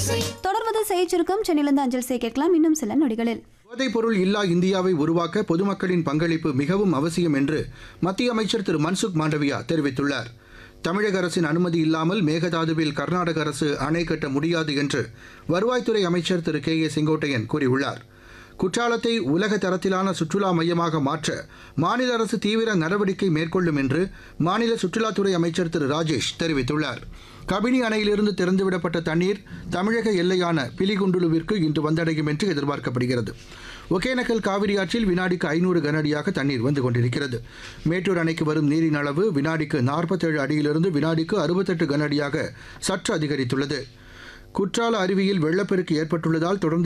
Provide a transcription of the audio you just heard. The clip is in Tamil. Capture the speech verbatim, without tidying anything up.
தொடர்வது செய்திருக்கும் சென்னையிலிருந்து அஞ்சல் செய்ய கேட்கலாம் இன்னும் சில நொடிகளில். போதைப்பொருள் இல்லா இந்தியாவை உருவாக்க பொதுமக்களின் பங்களிப்பு மிகவும் அவசியம் என்று மத்திய அமைச்சர் திரு மன்சுக் மாண்டவியா தெரிவித்துள்ளார். தமிழக அரசின் அனுமதி இல்லாமல் மேகதாதுவில் கர்நாடக அரசு அணை கட்ட முடியாது என்று வருவாய்த்துறை அமைச்சர் திரு கே ஏ செங்கோட்டையன் கூறியுள்ளார். குற்றாலத்தை உலக தரத்திலான சுற்றுலா மையமாக மாற்ற மாநில அரசு தீவிர நடவடிக்கை மேற்கொள்ளும் என்று மாநில சுற்றுலாத்துறை அமைச்சர் திரு ராஜேஷ் தெரிவித்துள்ளார். கபினி அணையிலிருந்து திறந்துவிடப்பட்ட தண்ணீர் தமிழக எல்லையான பிலிகுண்டுலுவிற்கு இன்று வந்தடையும் என்று எதிர்பார்க்கப்படுகிறது. ஒகேனக்கல் காவிரி ஆற்றில் வினாடிக்கு ஐநூறு கனஅடியாக தண்ணீர் வந்து கொண்டிருக்கிறது. மேட்டூர் அணைக்கு வரும் நீரின் அளவு வினாடிக்கு நாற்பத்தேழு அடியிலிருந்து வினாடிக்கு அறுபத்தெட்டு கனஅடியாக சற்று அதிகரித்துள்ளது. குற்றால அருவியில் வெள்ளப்பெருக்கு ஏற்பட்டுள்ளதால் தொடர்ந்து